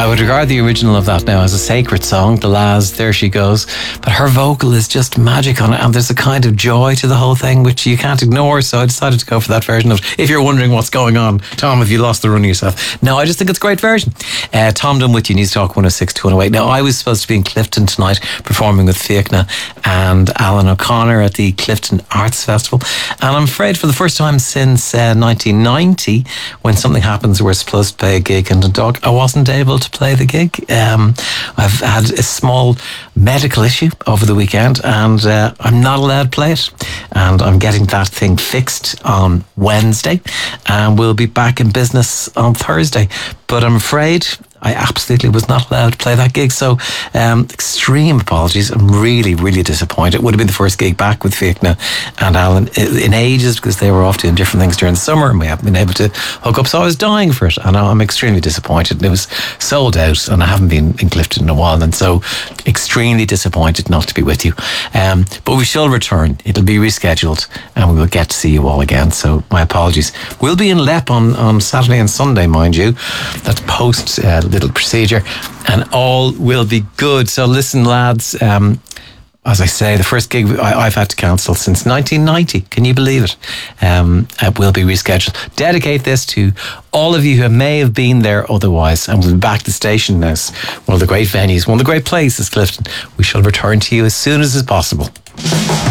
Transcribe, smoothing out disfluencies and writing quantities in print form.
would regard the original of that now as a sacred song, The Laz, There She Goes. But her vocal is just magic on it, and there's a kind of joy to the whole thing which you can't ignore. So I decided to go for that version of it. If you're wondering what's going on, Tom, have you lost the run of yourself? No, I just think it's a great version. Tom Dunn with you, News Talk 106 to 108. Now, I was supposed to be in Clifton tonight performing with Fiachna and Alan O'Connor at the Clifton Arts Festival. And I'm afraid for the first time since 1990, when something happens, we're supposed to play a gig in Dundalk, I wasn't able to play the gig. I've had a small medical issue over the weekend, and I'm not allowed to play it. And I'm getting that thing fixed on Wednesday, and we'll be back in business on Thursday. But I'm afraid I absolutely was not allowed to play that gig. So extreme apologies. I'm really, really disappointed. It would have been the first gig back with Fiachna and Alan in ages, because they were off doing different things during the summer and we haven't been able to hook up. So I was dying for it, and I'm extremely disappointed. It was sold out and I haven't been in Clifton in a while, and so extremely disappointed not to be with you. But we shall return. It'll be rescheduled and we will get to see you all again. So my apologies. We'll be in Lep on Saturday and Sunday, mind you. That's post little procedure, and all will be good. So listen, lads, as I say, the first gig I've had to cancel since 1990. Can you believe it? It will be rescheduled. Dedicate this to all of you who may have been there otherwise, and we'll be back to the station now. One of the great venues, one of the great places, Clifton. We shall return to you as soon as is possible.